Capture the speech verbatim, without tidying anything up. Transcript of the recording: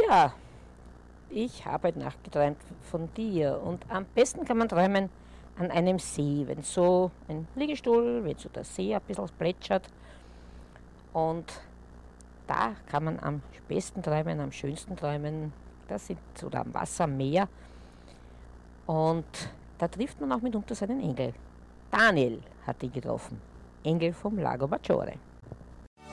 Ja, ich habe nachgeträumt von dir und am besten kann man träumen an einem See, wenn so ein Liegestuhl, wenn so der See ein bisschen plätschert und da kann man am besten träumen, am schönsten träumen. Das sind oder am Wasser, am Meer und da trifft man auch mitunter seinen Engel. Daniel hat ihn getroffen, Engel vom Lago Maggiore.